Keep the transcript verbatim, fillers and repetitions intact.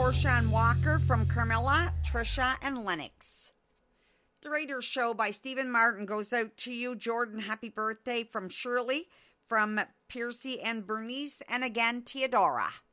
Portia and Walker from Carmilla, Trisha, and Lennox. The Raiders Show by Stephen Martin goes out to you. Jordan, happy birthday from Shirley, from Piercy and Bernice, and again, Theodora.